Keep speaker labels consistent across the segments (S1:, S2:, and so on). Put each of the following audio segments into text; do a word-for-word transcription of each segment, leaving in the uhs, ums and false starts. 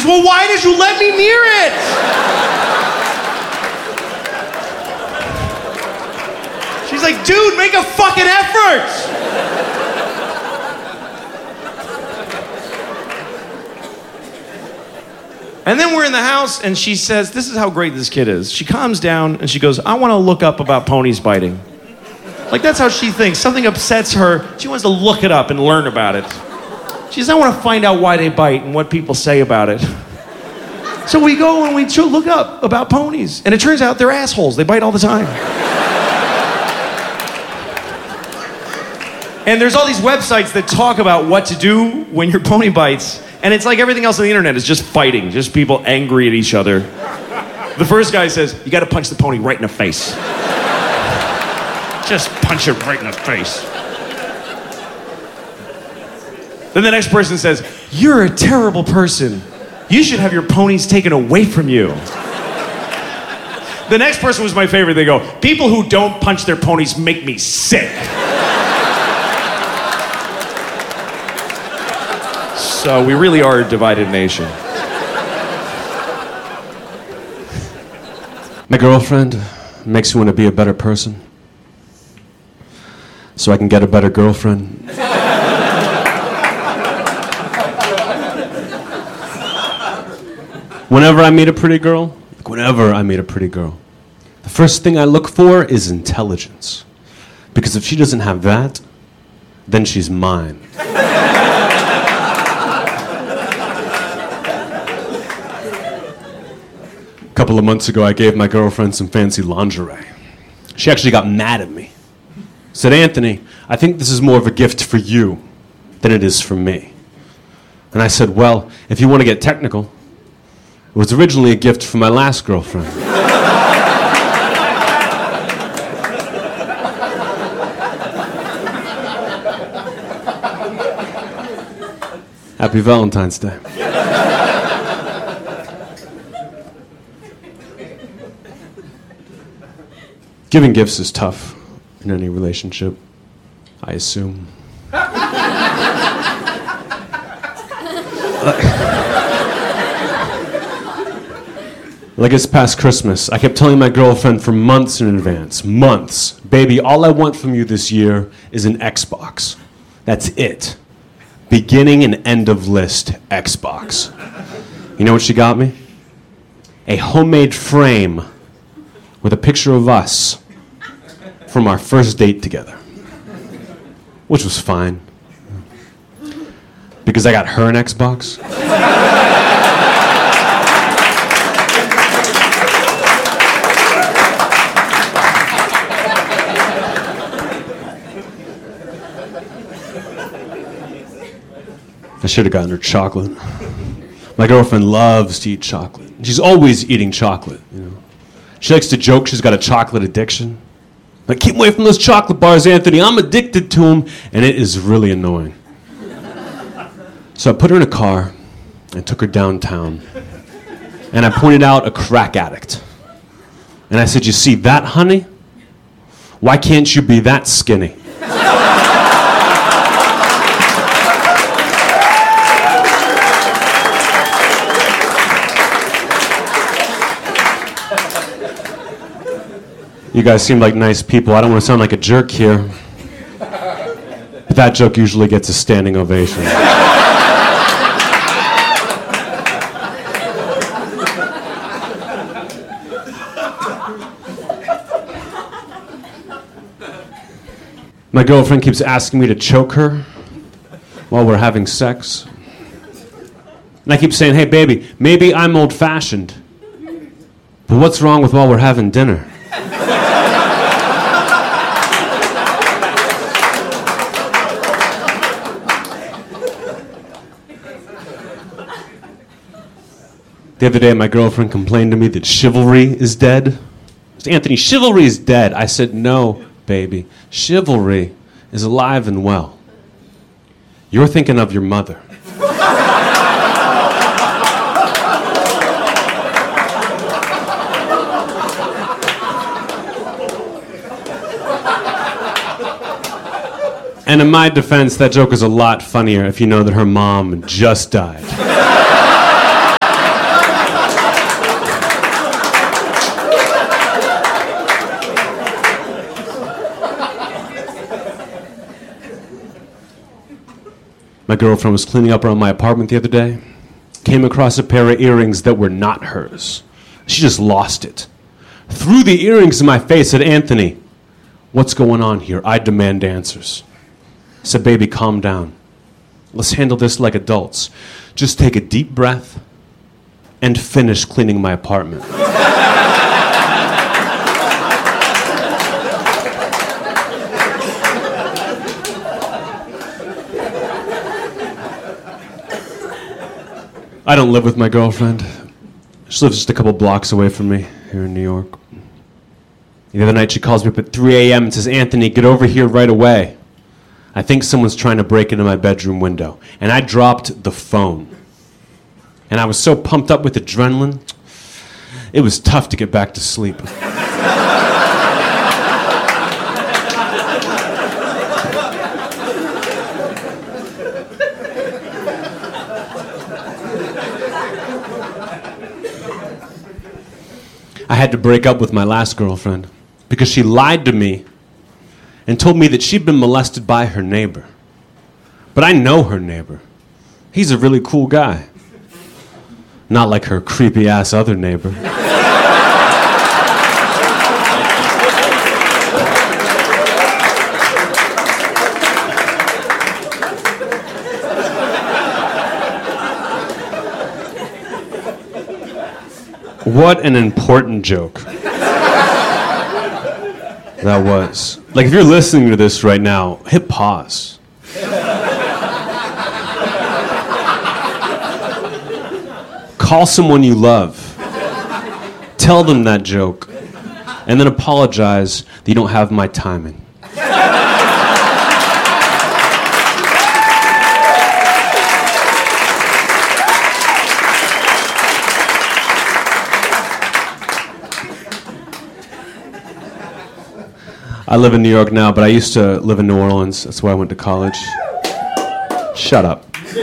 S1: well, why did you let me near it? She's like, dude, make a fucking effort. And then we're in the house, and she says, this is how great this kid is. She calms down, and she goes, I want to look up about ponies biting. Like, that's how she thinks. Something upsets her. She wants to look it up and learn about it. She says, I want to find out why they bite and what people say about it. So we go and we look up about ponies. And it turns out they're assholes. They bite all the time. And there's all these websites that talk about what to do when your pony bites. And it's like everything else on the internet is just fighting, just people angry at each other. The first guy says, you gotta punch the pony right in the face. Just punch it right in the face. Then the next person says, you're a terrible person. You should have your ponies taken away from you. The next person was my favorite. They go, people who don't punch their ponies make me sick. So we really are a divided nation.
S2: My girlfriend makes me want to be a better person so I can get a better girlfriend. Whenever I meet a pretty girl, like whenever I meet a pretty girl, the first thing I look for is intelligence. Because if she doesn't have that, then she's mine. A couple of months ago, I gave my girlfriend some fancy lingerie. She actually got mad at me. Said, Anthony, I think this is more of a gift for you than it is for me. And I said, well, if you want to get technical, it was originally a gift for my last girlfriend. Happy Valentine's Day. Giving gifts is tough in any relationship, I assume. Like this past Christmas, I kept telling my girlfriend for months in advance, months, baby, all I want from you this year is an Xbox. That's it. Beginning and end of list Xbox. You know what she got me? A homemade frame with a picture of us from our first date together. Which was fine. Because I got her an Xbox. I should have gotten her chocolate. My girlfriend loves to eat chocolate. She's always eating chocolate, you know. She likes to joke she's got a chocolate addiction. Like, keep away from those chocolate bars, Anthony. I'm addicted to them, and it is really annoying. So I put her in a car and took her downtown, and I pointed out a crack addict. And I said, you see that, honey? Why can't you be that skinny? You guys seem like nice people. I don't want to sound like a jerk here. But that joke usually gets a standing ovation. My girlfriend keeps asking me to choke her while we're having sex. And I keep saying, hey, baby, maybe I'm old-fashioned. But what's wrong with while we're having dinner? The other day, my girlfriend complained to me that chivalry is dead. She said, Anthony, chivalry is dead. I said, no, baby. Chivalry is alive and well. You're thinking of your mother. And in my defense, that joke is a lot funnier if you know that her mom just died. My girlfriend was cleaning up around my apartment the other day, came across a pair of earrings that were not hers. She just lost it. Threw the earrings in my face, said, Anthony, what's going on here? I demand answers. I said, baby, calm down. Let's handle this like adults. Just take a deep breath and finish cleaning my apartment. I don't live with my girlfriend. She lives just a couple blocks away from me here in New York. The other night she calls me up at three a.m. and says, Anthony, get over here right away. I think someone's trying to break into my bedroom window. And I dropped the phone. And I was so pumped up with adrenaline, it was tough to get back to sleep. I had to break up with my last girlfriend because she lied to me and told me that she'd been molested by her neighbor. But I know her neighbor. He's a really cool guy. Not like her creepy-ass other neighbor. What an important joke that was. Like, if you're listening to this right now, hit pause. Call someone you love. Tell them that joke. And then apologize that you don't have my timing. I live in New York now, but I used to live in New Orleans. That's where I went to college. Shut up.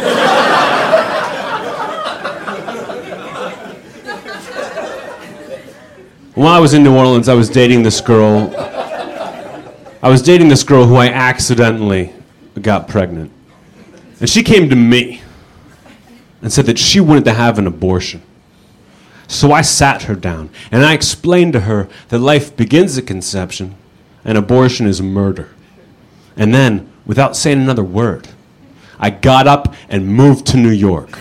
S2: When I was in New Orleans, I was dating this girl. I was dating this girl who I accidentally got pregnant. And she came to me and said that she wanted to have an abortion. So I sat her down and I explained to her that life begins at conception and abortion is murder. And then, without saying another word, I got up and moved to New York.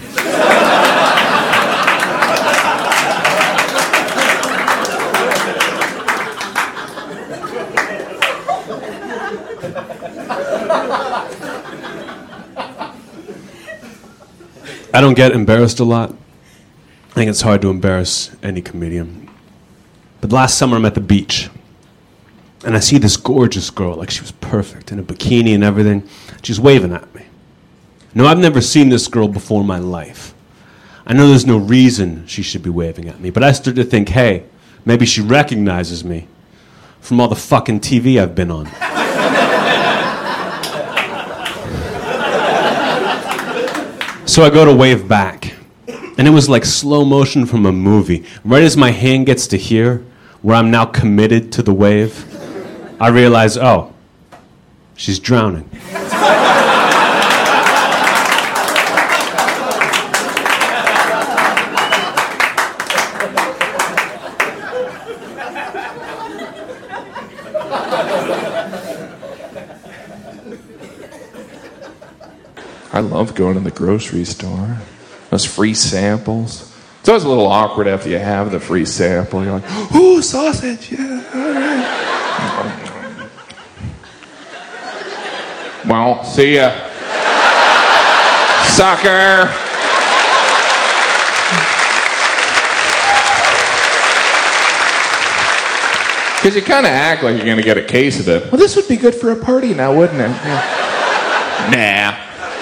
S2: I don't get embarrassed a lot. I think it's hard to embarrass any comedian. But last summer I'm at the beach. And I see this gorgeous girl, like she was perfect, in a bikini and everything. She's waving at me. No, I've never seen this girl before in my life. I know there's no reason she should be waving at me, but I started to think, hey, maybe she recognizes me from all the fucking T V I've been on. So I go to wave back, and it was like slow motion from a movie. Right as my hand gets to here, where I'm now committed to the wave, I realize, oh, she's drowning.
S3: I love going to the grocery store. Those free samples. It's always a little awkward after you have the free sample. You're like, ooh, sausage, yeah, all right. Well, see ya. Sucker. Because you kind of act like you're going to get a case of it. Well, this would be good for a party now, wouldn't it? Yeah. Nah.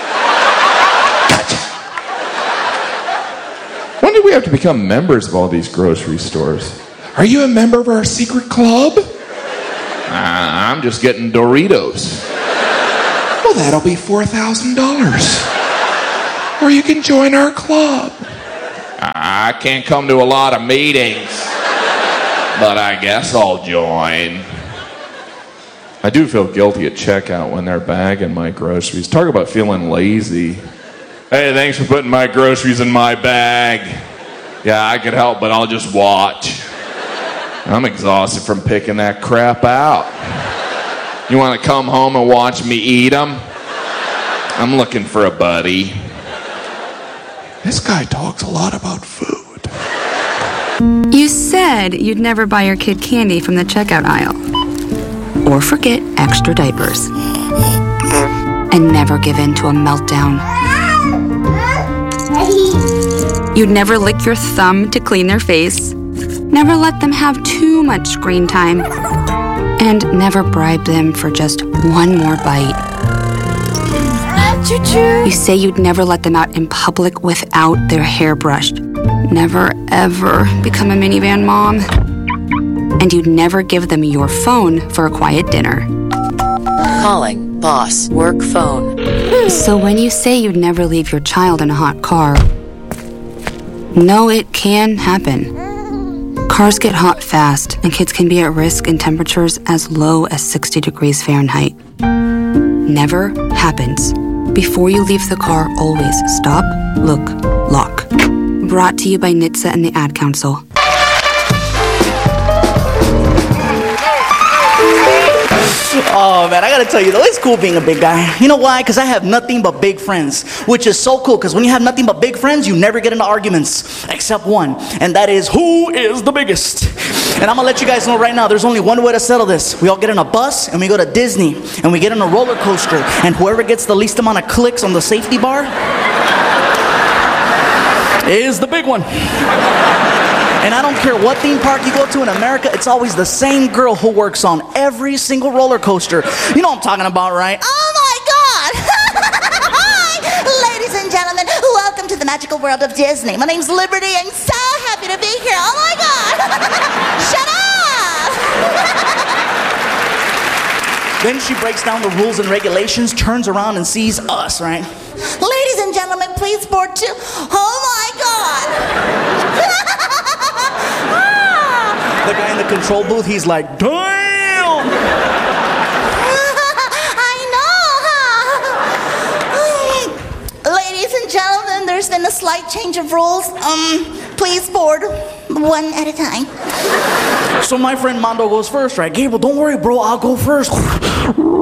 S3: When did we have to become members of all these grocery stores? Are you a member of our secret club? Uh, I'm just getting Doritos. Well, that'll be four thousand dollars. Or you can join our club. I can't come to a lot of meetings, but I guess I'll join. I do feel guilty at checkout when they're bagging my groceries. Talk about feeling lazy. Hey, thanks for putting my groceries in my bag. Yeah, I could help, but I'll just watch. I'm exhausted from picking that crap out. You want to come home and watch me eat them? I'm looking for a buddy. This guy talks a lot about food.
S4: You said you'd never buy your kid candy from the checkout aisle. Or forget extra diapers. And never give in to a meltdown. You'd never lick your thumb to clean their face. Never let them have too much screen time. And never bribe them for just one more bite. You say you'd never let them out in public without their hair brushed. Never, ever become a minivan mom. And you'd never give them your phone for a quiet dinner.
S5: Calling boss work phone.
S4: So when you say you'd never leave your child in a hot car, no, it can happen. Cars get hot fast, and kids can be at risk in temperatures as low as sixty degrees Fahrenheit. Never happens. Before you leave the car, always stop, look, lock. Brought to you by N H T S A and the Ad Council.
S6: Oh man, I gotta tell you though, it's cool being a big guy. You know why? Because I have nothing but big friends, which is so cool, because when you have nothing but big friends, you never get into arguments, except one, and that is, who is the biggest? And I'm gonna let you guys know right now, there's only one way to settle this. We all get in a bus, and we go to Disney, and we get in a roller coaster, and whoever gets the least amount of clicks on the safety bar is the big one. And I don't care what theme park you go to in America, it's always the same girl who works on every single roller coaster. You know what I'm talking about, right?
S7: Oh my God! Hi, ladies and gentlemen, welcome to the magical world of Disney. My name's Liberty, and so happy to be here. Oh my God! Shut up!
S6: Then she breaks down the rules and regulations, turns around and sees us, right?
S7: Ladies and gentlemen, please board two. Oh my God!
S6: The guy in the control booth, he's like, damn!
S7: I know, huh? Ladies and gentlemen, there's been a slight change of rules. Um, please board one at a time.
S6: So my friend Mondo goes first, right? Gabriel, don't worry, bro, I'll go first.